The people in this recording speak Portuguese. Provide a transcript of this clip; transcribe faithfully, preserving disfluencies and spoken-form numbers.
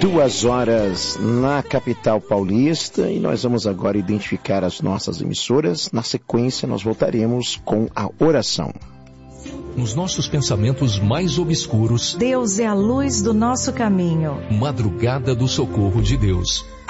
Duas horas na capital paulista e nós vamos agora identificar as nossas emissoras. Na sequência, nós voltaremos com a oração. Nos nossos pensamentos mais obscuros, Deus é a luz do nosso caminho. Madrugada do Socorro de Deus.